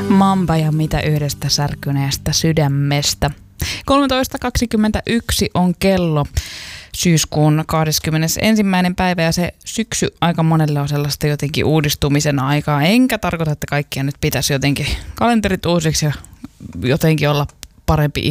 Mamba ja mitä yhdestä särkyneestä sydämestä. 13.21 on kello syyskuun 21. päivä ja se syksy aika monelle on sellaista jotenkin uudistumisen aikaa. Enkä tarkoita, että kaikkia nyt pitäisi jotenkin kalenterit uusiksi ja jotenkin olla parempi